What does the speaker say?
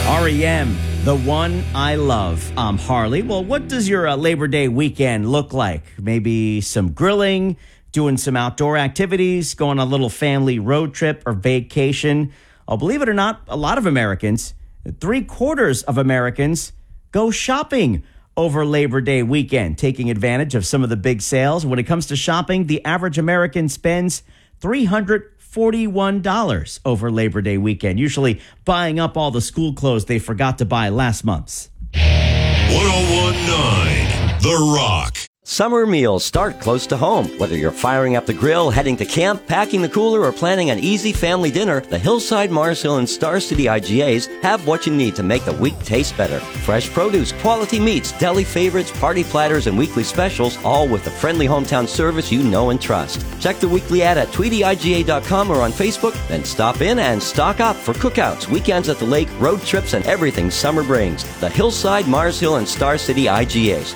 REM, the one I love. I'm Harley. Well, what does your Labor Day weekend look like? Maybe some grilling, doing some outdoor activities, going on a little family road trip or vacation. Oh, believe it or not, a lot of Americans, 3/4 of Americans, go shopping over Labor Day weekend, taking advantage of some of the big sales. When it comes to shopping, the average American spends $341 over Labor Day weekend, usually buying up all the school clothes they forgot to buy last month. 1019 The Rock. Summer meals start close to home. Whether you're firing up the grill, heading to camp, packing the cooler, or planning an easy family dinner, the Hillside, Mars Hill, and Star City IGAs have what you need to make the week taste better. Fresh produce, quality meats, deli favorites, party platters, and weekly specials, all with the friendly hometown service you know and trust. Check the weekly ad at TweetyIGA.com or on Facebook, then stop in and stock up for cookouts, weekends at the lake, road trips, and everything summer brings. The Hillside, Mars Hill, and Star City IGAs.